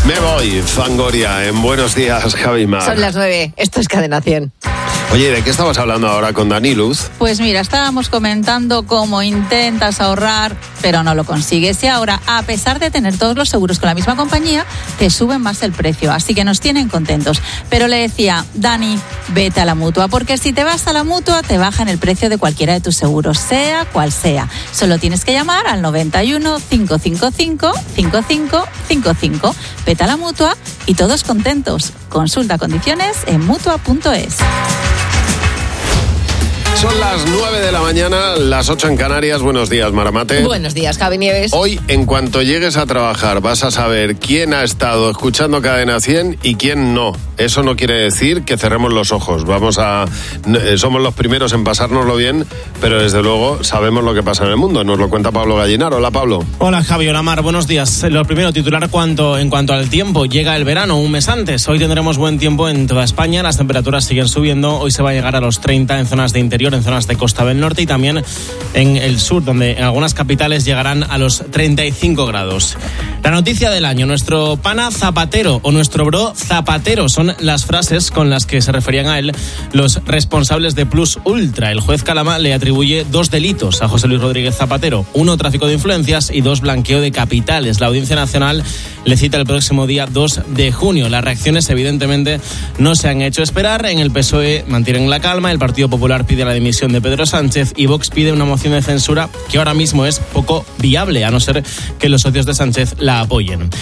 Me voy, Fangoria, en Buenos Días, Javi Mar. Son las 9, esto es Cadena 100. Oye, ¿de qué estabas hablando ahora con Dani Luz? Pues mira, estábamos comentando cómo intentas ahorrar, pero no lo consigues. Y ahora, a pesar de tener todos los seguros con la misma compañía, te suben más el precio. Así que nos tienen contentos. Pero le decía, Dani, vete a la Mutua, porque si te vas a la Mutua, te bajan el precio de cualquiera de tus seguros, sea cual sea. Solo tienes que llamar al 91 555 5555. Vete a la Mutua y todos contentos. Consulta condiciones en Mutua.es. Son las 9 de la mañana, las 8 en Canarias. Buenos días, Maramate. Buenos días, Javi Nieves. Hoy, en cuanto llegues a trabajar, vas a saber quién ha estado escuchando Cadena 100 y quién no. Eso no quiere decir que cerremos los ojos. Somos los primeros en pasárnoslo bien, pero desde luego sabemos lo que pasa en el mundo. Nos lo cuenta Pablo Gallinar. Hola, Pablo. Hola, Javi. Hola, Mar. Buenos días. Lo primero, titular en cuanto al tiempo. Llega el verano un mes antes. Hoy tendremos buen tiempo en toda España. Las temperaturas siguen subiendo. Hoy se va a llegar a los 30 en zonas de interior, en zonas de costa del norte y también en el sur, donde en algunas capitales llegarán a los 35 grados. La noticia del año, nuestro pana Zapatero o nuestro bro Zapatero son las frases con las que se referían a él los responsables de Plus Ultra. El juez Calama le atribuye 2 delitos a José Luis Rodríguez Zapatero: 1, tráfico de influencias, y 2, blanqueo de capitales. La Audiencia Nacional le cita el próximo día 2 de junio. Las reacciones evidentemente no se han hecho esperar. En el PSOE mantienen la calma, el Partido Popular pide la dimisión de Pedro Sánchez y Vox pide una moción de censura que ahora mismo es poco viable, a no ser que los socios de Sánchez la apoyen.